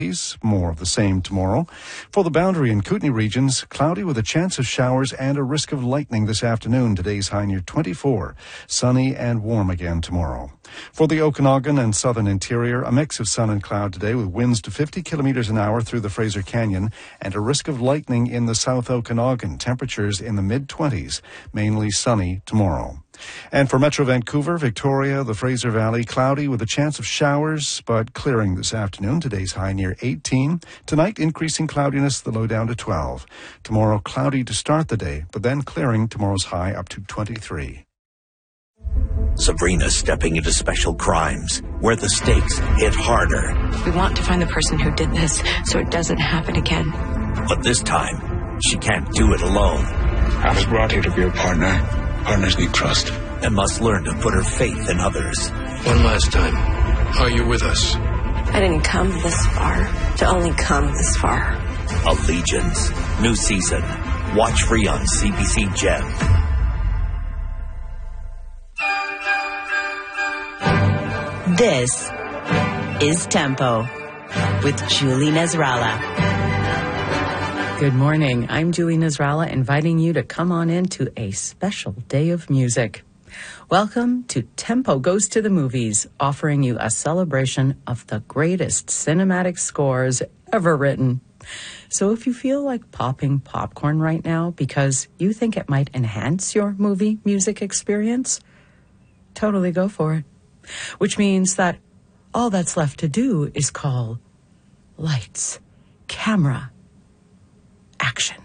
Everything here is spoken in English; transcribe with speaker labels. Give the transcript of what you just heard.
Speaker 1: More of the same tomorrow. For the Boundary and Kootenay regions, cloudy with a chance of showers and a risk of lightning this afternoon. Today's high near 24. Sunny and warm again tomorrow. For the Okanagan and southern interior, a mix of sun and cloud today with winds to 50 kilometers an hour through the Fraser Canyon and a risk of lightning in the South Okanagan. Temperatures in the mid-20s, mainly sunny tomorrow. And for Metro Vancouver, Victoria, the Fraser Valley, cloudy with a chance of showers, but clearing this afternoon. Today's high near 18. Tonight, increasing cloudiness, the low down to 12. Tomorrow, cloudy to start the day, but then clearing, tomorrow's high up to 23.
Speaker 2: Sabrina's stepping into special crimes, where the stakes hit harder.
Speaker 3: We want to find the person who did this, so it doesn't happen again.
Speaker 2: But this time, she can't do it alone.
Speaker 4: I was brought here to be a partner. Partners need trust.
Speaker 2: And must learn to put her faith in others.
Speaker 5: One last time. Are you with us?
Speaker 3: I didn't come this far to only come this far.
Speaker 2: Allegiance. New season. Watch free on CBC Gem.
Speaker 6: This is Tempo with Julie Nasrallah.
Speaker 7: Good morning. I'm Julie Nasrallah, inviting you to come on in to a special day of music. Welcome to Tempo Goes to the Movies, offering you a celebration of the greatest cinematic scores ever written. So if you feel like popping popcorn right now because you think it might enhance your movie music experience, totally go for it. Which means that all that's left to do is call lights, camera, action.